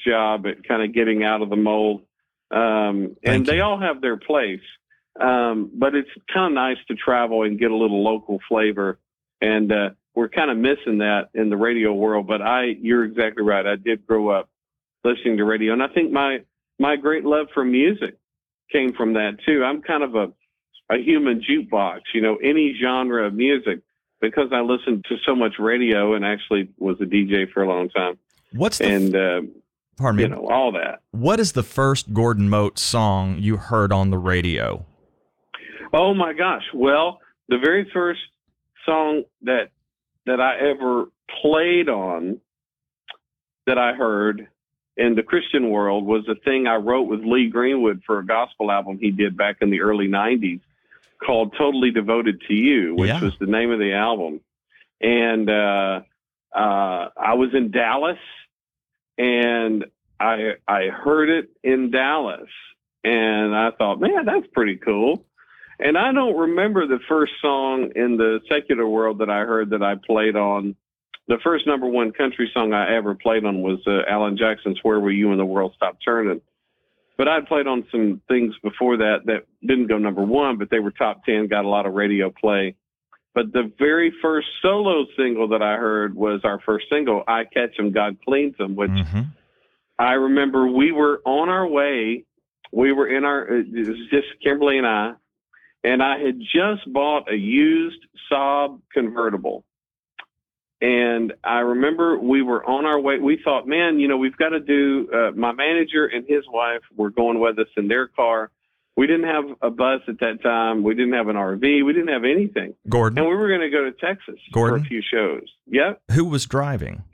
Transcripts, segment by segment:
job at kind of getting out of the mold. And they all have their place. But it's kind of nice to travel and get a little local flavor. And we're kind of missing that in the radio world. But you're exactly right. I did grow up listening to radio. And I think my great love for music came from that too. I'm kind of a human jukebox, any genre of music, because I listened to so much radio and actually was a DJ for a long time. Pardon me, all that. What is the first Gordon Mote song you heard on the radio? Oh my gosh. Well, the very first song that I ever played on that I heard in the Christian world was a thing I wrote with Lee Greenwood for a gospel album he did back in the early 90s called Totally Devoted to You, which was the name of the album. And I was in Dallas, and I heard it in Dallas, and I thought, man, that's pretty cool. And I don't remember the first song in the secular world that I heard that I played on. The first number one country song I ever played on was Alan Jackson's Where Were You When the World Stopped Turning. But I'd played on some things before that didn't go number one, but they were top 10, got a lot of radio play. But the very first solo single that I heard was our first single, I Catch 'Em, God Cleans 'Em, which I remember we were on our way. We were it was just Kimberly and I had just bought a used Saab convertible. And I remember we were on our way. We thought, man, we've got to do, my manager and his wife were going with us in their car. We didn't have a bus at that time. We didn't have an RV. We didn't have anything. Gordon. And we were going to go to Texas for a few shows. Yep. Who was driving?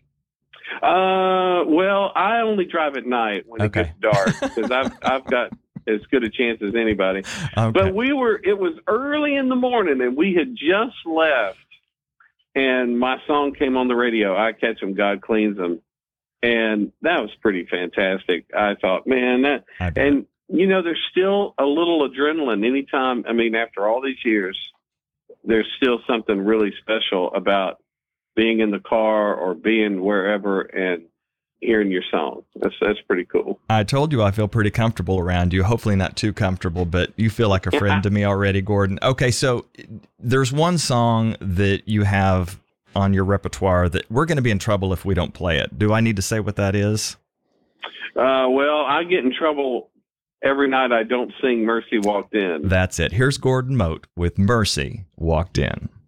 Well, I only drive at night when it gets dark because I've got as good a chance as anybody. Okay. But it was early in the morning and we had just left. And my song came on the radio, I Catch 'Em, God Cleans 'Em. And that was pretty fantastic. I thought, man, there's still a little adrenaline anytime. I mean, after all these years, there's still something really special about being in the car or being wherever and hearing your song. That's pretty cool. I told you I feel pretty comfortable around you. Hopefully not too comfortable, but you feel like a friend to me already, Gordon. Okay, so there's one song that you have on your repertoire that we're going to be in trouble if we don't play it. Do I need to say what that is? Well, I get in trouble every night I don't sing Mercy Walked In. That's it. Here's Gordon Mote with Mercy Walked In.